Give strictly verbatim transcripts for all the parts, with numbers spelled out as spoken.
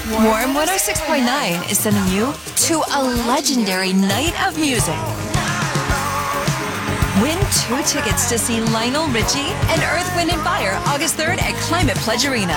Warm one oh six point nine is sending you to a legendary night of music. Win two tickets to see Lionel Richie and Earth, Wind and Fire August third at Climate Pledge Arena.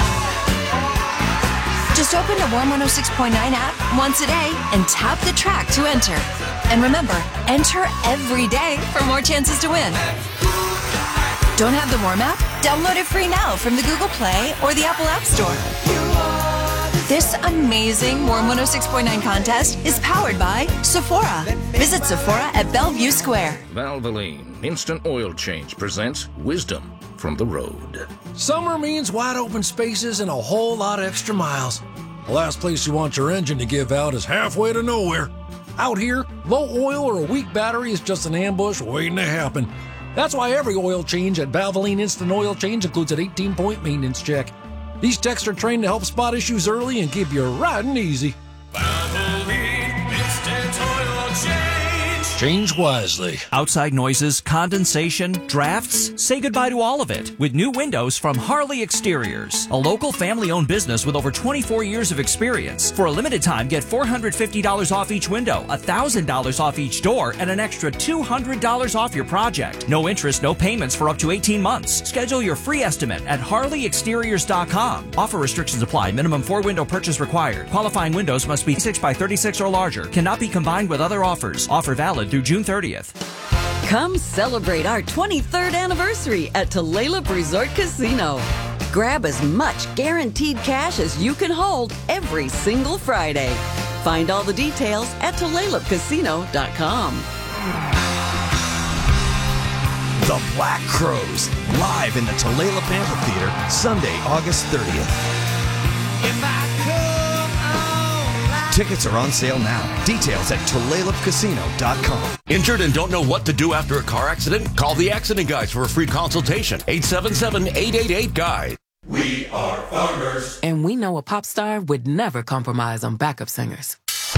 Just open the Warm one oh six point nine app once a day and tap the track to enter. And remember, enter every day for more chances to win. Don't have the Warm app? Download it free now from the Google Play or the Apple App Store. This amazing Warm one oh six point nine contest is powered by Sephora. Visit Sephora at Bellevue Square. Valvoline Instant Oil Change presents Wisdom from the Road. Summer means wide open spaces and a whole lot of extra miles. The last place you want your engine to give out is halfway to nowhere. Out here, low oil or a weak battery is just an ambush waiting to happen. That's why every oil change at Valvoline Instant Oil Change includes an eighteen-point maintenance check. These techs are trained to help spot issues early and keep you riding easy. Valvoline Instant Oil Change. Change wisely. Outside noises, condensation, drafts, say goodbye to all of it with new windows from Harley Exteriors, a local family-owned business with over twenty-four years of experience. For a limited time, get four hundred fifty dollars off each window, one thousand dollars off each door, and an extra two hundred dollars off your project. No interest, no payments for up to eighteen months. Schedule your free estimate at harley exteriors dot com. Offer restrictions apply. Minimum four-window purchase required. Qualifying windows must be six by thirty-six or larger. Cannot be combined with other offers. Offer valid through June thirtieth. Come celebrate our twenty-third anniversary at Tulalip Resort Casino. Grab as much guaranteed cash as you can hold every single Friday. Find all the details at tulalip casino dot com. The Black Crowes, live in the Tulalip Amphitheater, Sunday, August thirtieth. If I Tickets are on sale now. Details at tulalip casino dot com. Injured and don't know what to do after a car accident? Call the Accident Guys for a free consultation. eight seven seven, eight eight eight, guide. We are farmers. And we know a pop star would never compromise on backup singers.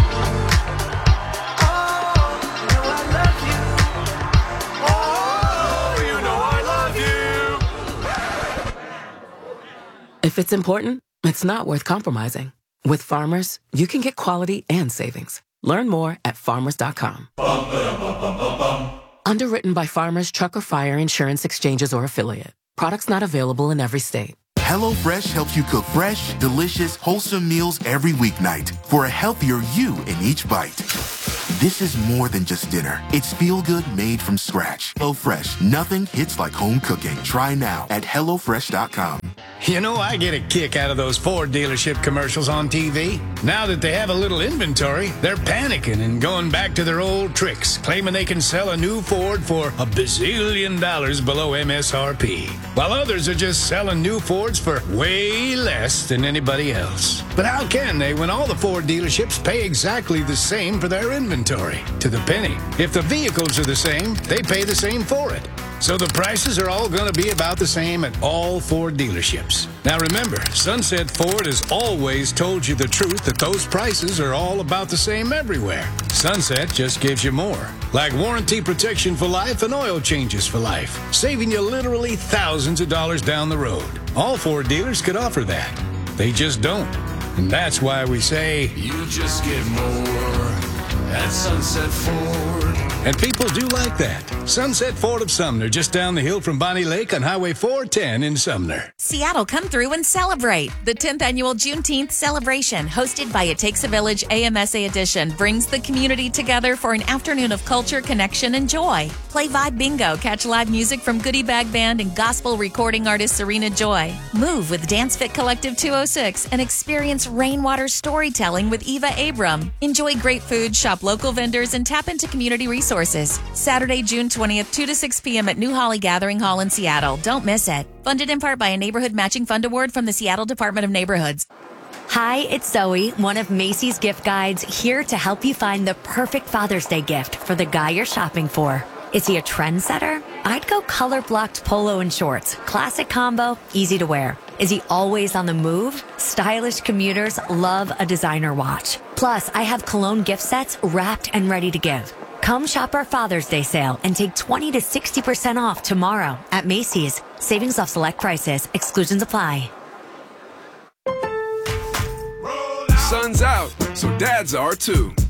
If it's important, it's not worth compromising. With Farmers, you can get quality and savings. Learn more at farmers dot com. Bum, ba-dum, bum, bum, bum, bum. Underwritten by Farmers Truck or Fire Insurance Exchanges or Affiliate. Products not available in every state. HelloFresh helps you cook fresh, delicious, wholesome meals every weeknight for a healthier you in each bite. This is more than just dinner. It's feel-good made from scratch. HelloFresh, nothing hits like home cooking. Try now at hello fresh dot com. You know, I get a kick out of those Ford dealership commercials on T V. Now that they have a little inventory, they're panicking and going back to their old tricks, claiming they can sell a new Ford for a bazillion dollars below M S R P, while others are just selling new Fords for way less than anybody else. But how can they when all the Ford dealerships pay exactly the same for their inventory, to the penny? If the vehicles are the same, they pay the same for it. So the prices are all going to be about the same at all Ford dealerships. Now remember, Sunset Ford has always told you the truth that those prices are all about the same everywhere. Sunset just gives you more, like warranty protection for life and oil changes for life, saving you literally thousands of dollars down the road. All Ford dealers could offer that. They just don't. And that's why we say, You just get more at Sunset Ford. And people do like that. Sunset Ford of Sumner, just down the hill from Bonnie Lake on Highway four ten in Sumner. Seattle, come through and celebrate. The tenth annual Juneteenth celebration, hosted by It Takes a Village A M S A Edition, brings the community together for an afternoon of culture, connection, and joy. Play Vibe Bingo, catch live music from Goodie Bag Band and gospel recording artist Serena Joy. Move with Dance Fit Collective two oh six and experience rainwater storytelling with Eva Abram. Enjoy great food, shop local vendors, and tap into community resources. Saturday, June twentieth, two to six p.m. at New Holly Gathering Hall in Seattle. Don't miss it. Funded in part by a Neighborhood Matching Fund Award from the Seattle Department of Neighborhoods. Hi, it's Zoe, one of Macy's gift guides, here to help you find the perfect Father's Day gift for the guy you're shopping for. Is he a trendsetter? I'd go color-blocked polo and shorts. Classic combo, easy to wear. Is he always on the move? Stylish commuters love a designer watch. Plus, I have cologne gift sets wrapped and ready to give. Come shop our Father's Day sale and take twenty to sixty percent off tomorrow at Macy's. Savings off select prices. Exclusions apply. sun's out, so dads are too.